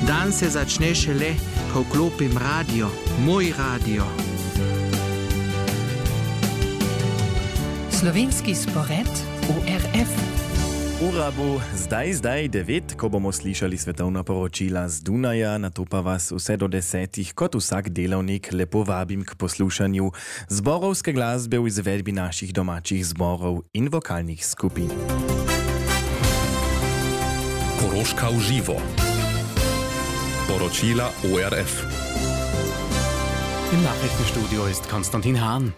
Dan se začne šele, ko vklopim radio, moj radio. Slovenski spored ORF. Ura bo zdaj 9, ko bomo slišali svetovna poročila z Dunaja, nato pa vas vse do 10, kot vsak delavnik, lepo vabim k poslušanju zborovske glasbe v izvedbi naših domačih zborov in vokalnih skupin. Koroška v živo. Poročila ORF. Im Nachrichtenstudio ist Konstantin Hahn.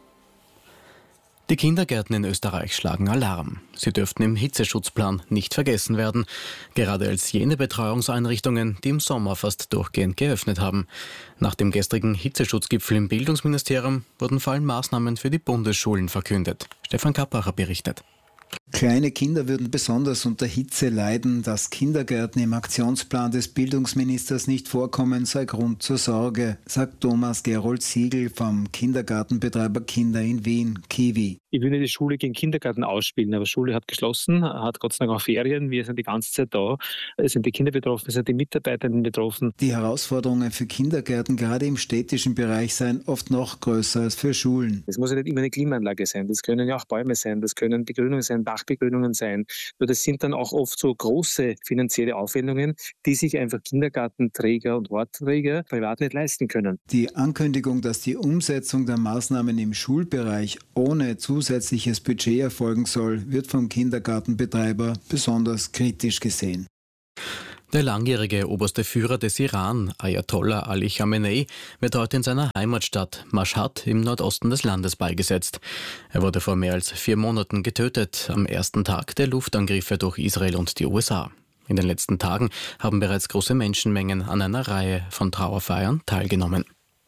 Die Kindergärten in Österreich schlagen Alarm. Sie dürften im Hitzeschutzplan nicht vergessen werden, gerade als jene Betreuungseinrichtungen, die im Sommer fast durchgehend geöffnet haben. Nach dem gestrigen Hitzeschutzgipfel im Bildungsministerium wurden vor allem Maßnahmen für die Bundesschulen verkündet. Stefan Kappacher berichtet. Kleine Kinder würden besonders unter Hitze leiden. Dass Kindergärten im Aktionsplan des Bildungsministers nicht vorkommen, sei Grund zur Sorge, sagt Thomas Gerold Siegel vom Kindergartenbetreiber Kinder in Wien, Kiwi. Ich will nicht die Schule gegen Kindergarten ausspielen, aber Schule hat geschlossen, hat Gott sei Dank auch Ferien. Wir sind die ganze Zeit da. Es sind die Kinder betroffen, es sind die Mitarbeitenden betroffen. Die Herausforderungen für Kindergärten, gerade im städtischen Bereich, seien oft noch größer als für Schulen. Es muss ja nicht immer eine Klimaanlage sein, das können ja auch Bäume sein, das können Begrünungen sein, Dachbegrünungen sein. Nur das sind dann auch oft so große finanzielle Aufwendungen, die sich einfach Kindergartenträger und Hortträger privat nicht leisten können. Die Ankündigung, dass die Umsetzung der Maßnahmen im Schulbereich ohne zusätzliches Budget erfolgen soll, wird vom Kindergartenbetreiber besonders kritisch gesehen. Der langjährige oberste Führer des Iran, Ayatollah Ali Khamenei, wird heute in seiner Heimatstadt Mashhad im Nordosten des Landes beigesetzt. Er wurde vor mehr als 4 Monaten getötet, am ersten Tag der Luftangriffe durch Israel und die USA. In den letzten Tagen haben bereits große Menschenmengen an einer Reihe von Trauerfeiern teilgenommen.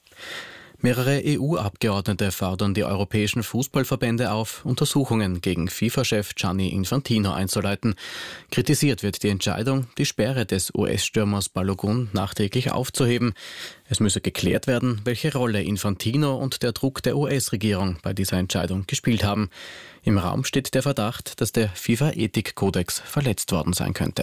Mehrere EU-Abgeordnete fordern die europäischen Fußballverbände auf, Untersuchungen gegen FIFA-Chef Gianni Infantino einzuleiten. Kritisiert wird die Entscheidung, die Sperre des US-Stürmers Balogun nachträglich aufzuheben. Es müsse geklärt werden, welche Rolle Infantino und der Druck der US-Regierung bei dieser Entscheidung gespielt haben. Im Raum steht der Verdacht, dass der FIFA-Ethikkodex verletzt worden sein könnte.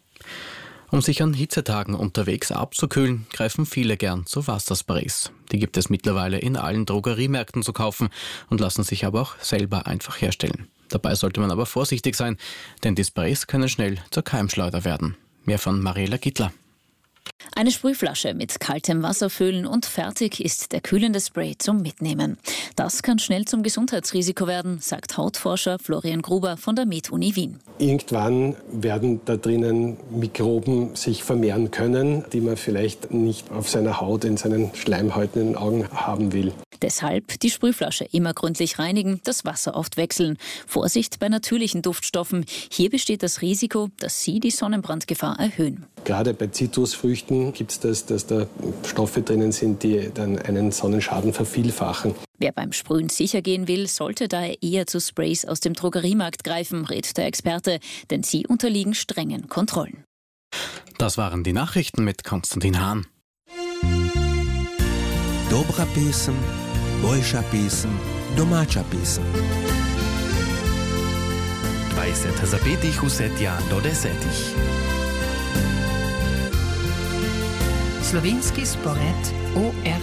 Um sich an Hitzetagen unterwegs abzukühlen, greifen viele gern zu Wassersprays. Die gibt es mittlerweile in allen Drogeriemärkten zu kaufen und lassen sich aber auch selber einfach herstellen. Dabei sollte man aber vorsichtig sein, denn die Sprays können schnell zur Keimschleuder werden. Mehr von Mariela Gittler. Eine Sprühflasche mit kaltem Wasser füllen und fertig ist der kühlende Spray zum Mitnehmen. Das kann schnell zum Gesundheitsrisiko werden, sagt Hautforscher Florian Gruber von der Med-Uni Wien. Irgendwann werden da drinnen Mikroben sich vermehren können, die man vielleicht nicht auf seiner Haut, in seinen Schleimhäuten, in den Augen haben will. Deshalb die Sprühflasche immer gründlich reinigen, das Wasser oft wechseln. Vorsicht bei natürlichen Duftstoffen. Hier besteht das Risiko, dass sie die Sonnenbrandgefahr erhöhen. Gerade bei Zitrusfrüchten gibt es das, dass da Stoffe drinnen sind, die dann einen Sonnenschaden vervielfachen. Wer beim Sprühen sicher gehen will, sollte daher eher zu Sprays aus dem Drogeriemarkt greifen, rät der Experte, denn sie unterliegen strengen Kontrollen. Das waren die Nachrichten mit Konstantin Hahn. Dobra pesem, boljša pesem, domača pesem. 20 zapetih vse tja do 10. Slovenski spored ORF.